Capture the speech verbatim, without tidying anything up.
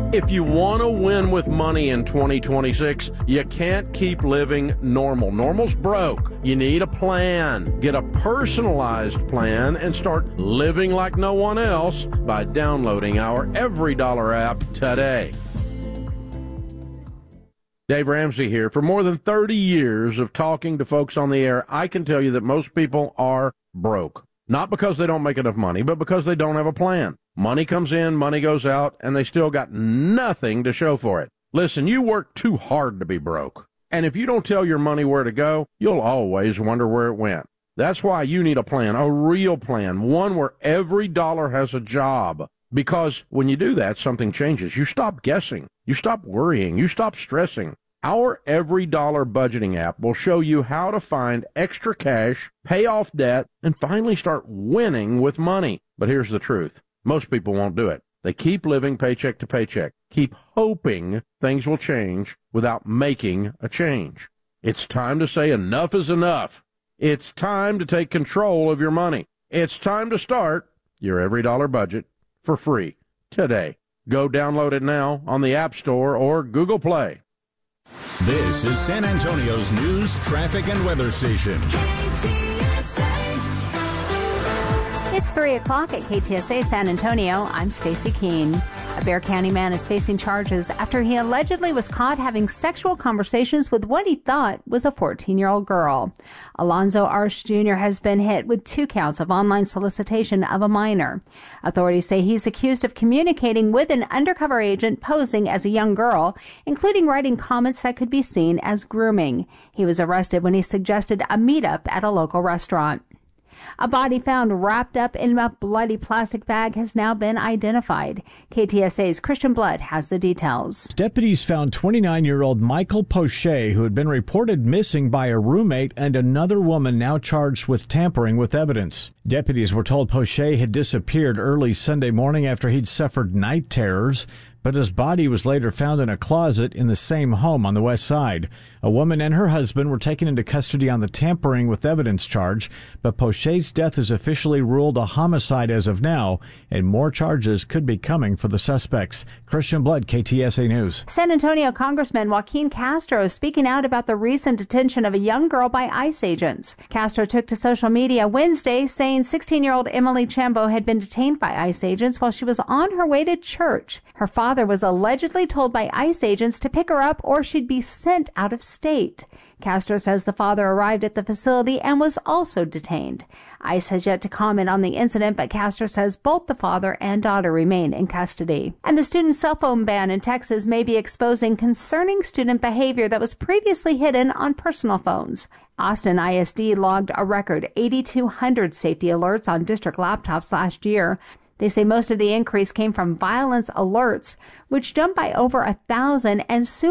If you want to win with money in twenty twenty-six, you can't keep living normal. Normal's broke. You need a plan. Get a personalized plan and start living like no one else by downloading our Every Dollar app today. Dave Ramsey here. For more than thirty years of talking to folks on the air, I can tell you that most people are broke. Not because they don't make enough money, but because they don't have a plan. Money comes in, money goes out, and they still got nothing to show for it. Listen, you work too hard to be broke. And if you don't tell your money where to go, you'll always wonder where it went. That's why you need a plan, a real plan, one where every dollar has a job. Because when you do that, something changes. You stop guessing. You stop worrying. You stop stressing. Our Every Dollar budgeting app will show you how to find extra cash, pay off debt, and finally start winning with money. But here's the truth. Most people won't do it. They keep living paycheck to paycheck, keep hoping things will change without making a change. It's time to say enough is enough. It's time to take control of your money. It's time to start your Every Dollar budget for free today. Go download it now on the App Store or Google Play. This is San Antonio's news, traffic, and weather station. It's three o'clock at K T S A San Antonio. I'm Stacy Keene. A Bexar County man is facing charges after he allegedly was caught having sexual conversations with what he thought was a fourteen-year-old girl. Alonzo Arsh Junior has been hit with two counts of online solicitation of a minor. Authorities say he's accused of communicating with an undercover agent posing as a young girl, including writing comments that could be seen as grooming. He was arrested when he suggested a meetup at a local restaurant. A body found wrapped up in a bloody plastic bag has now been identified. K T S A's Christian Blood has the details. Deputies found twenty-nine-year-old Michael Poche, who had been reported missing by a roommate and another woman now charged with tampering with evidence. Deputies were told Poche had disappeared early Sunday morning after he'd suffered night terrors, but his body was later found in a closet in the same home on the west side. A woman and her husband were taken into custody on the tampering with evidence charge, but Poche's death is officially ruled a homicide as of now, and more charges could be coming for the suspects. Christian Blood, K T S A News. San Antonio Congressman Joaquin Castro is speaking out about the recent detention of a young girl by ICE agents. Castro took to social media Wednesday saying sixteen-year-old Emily Chambo had been detained by ICE agents while she was on her way to church. Her father was allegedly told by ICE agents to pick her up or she'd be sent out of state. Castro says the father arrived at the facility and was also detained. ICE has yet to comment on the incident, but Castro says both the father and daughter remain in custody. And the student cell phone ban in Texas may be exposing concerning student behavior that was previously hidden on personal phones. Austin I S D logged a record eighty-two hundred safety alerts on district laptops last year. They say most of the increase came from violence alerts, which jumped by over a thousand, and soon